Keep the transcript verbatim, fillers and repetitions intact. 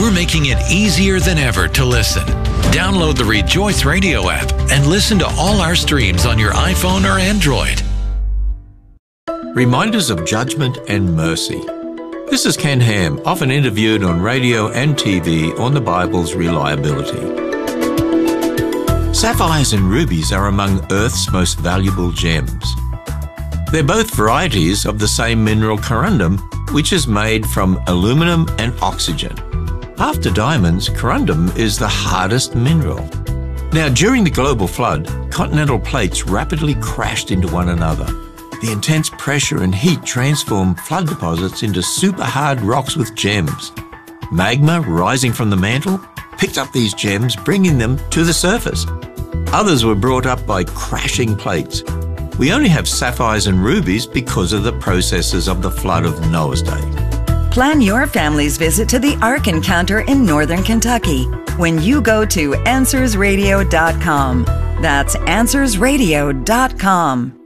we're making it easier than ever to listen. Download the Rejoice Radio app and listen to all our streams on your iPhone or Android. Reminders of judgment and mercy. This is Ken Ham, often interviewed on radio and T V on the Bible's reliability. Sapphires and rubies are among Earth's most valuable gems. They're both varieties of the same mineral corundum, which is made from aluminum and oxygen. After diamonds, corundum is the hardest mineral. Now, during the global flood, continental plates rapidly crashed into one another. The intense pressure and heat transformed flood deposits into super hard rocks with gems. Magma rising from the mantle picked up these gems, bringing them to the surface. Others were brought up by crashing plates. We only have sapphires and rubies because of the processes of the flood of Noah's day. Plan your family's visit to the Ark Encounter in Northern Kentucky when you go to answers radio dot com. That's answers radio dot com.